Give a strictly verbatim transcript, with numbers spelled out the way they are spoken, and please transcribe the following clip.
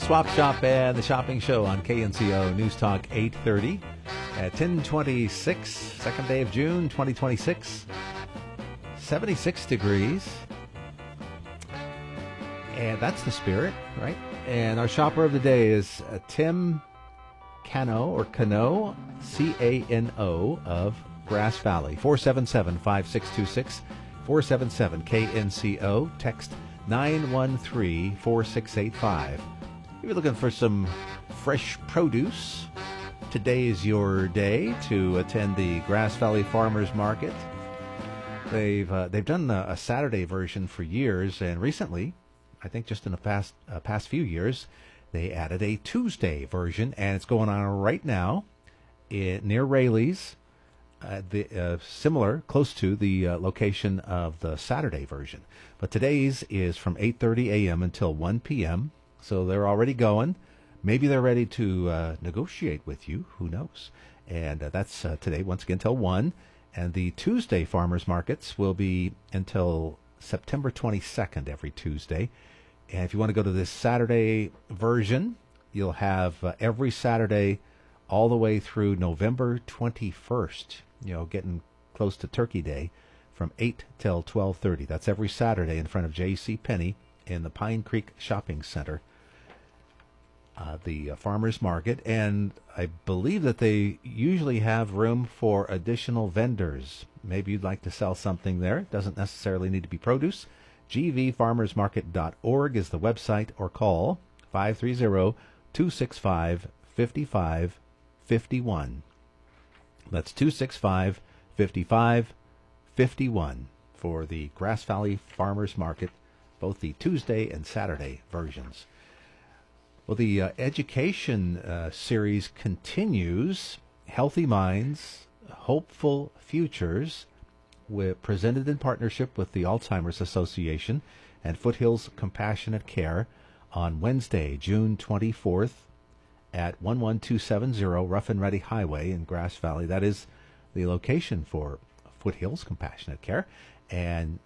Swap Shop and the Shopping Show on K N C O News Talk eight thirty at ten twenty-six, second day of June twenty twenty-six, seventy-six degrees. And that's the spirit, right? And our shopper of the day is uh, Tim Cano, or Cano, C A N O, of Grass Valley. four seven seven, five six two six, four seven seven K N C O. Text nine one three, four six eight five. If you're looking for some fresh produce, today is your day to attend the Grass Valley Farmers Market. They've uh, they've done a, a Saturday version for years, and recently, I think just in the past uh, past few years, they added a Tuesday version, and it's going on right now in, near Rayleigh's, uh, the, uh, similar, close to the uh, location of the Saturday version. But today's is from eight thirty a.m. until one p.m., so they're already going. Maybe they're ready to uh, negotiate with you. Who knows? And uh, that's uh, today, once again, till one. And the Tuesday farmers markets will be until September twenty-second every Tuesday. And if you want to go to this Saturday version, you'll have uh, every Saturday all the way through November twenty-first, you know, getting close to Turkey Day, from eight till twelve thirty. That's every Saturday in front of J C. Penney in the Pine Creek Shopping Center. Uh, the uh, farmers market, and I believe that they usually have room for additional vendors. Maybe you'd like to sell something there. It doesn't necessarily need to be produce. G V farmers market dot org is the website, or call five three zero, two six five, five five five one. That's two six five, five five five one for the Grass Valley Farmers Market, both the Tuesday and Saturday versions. Well, the uh, education uh, series continues. Healthy Minds, Hopeful Futures, with, presented in partnership with the Alzheimer's Association and Foothills Compassionate Care on Wednesday, June twenty-fourth at one one two seven zero Rough and Ready Highway in Grass Valley. That is the location for Foothills Compassionate Care. And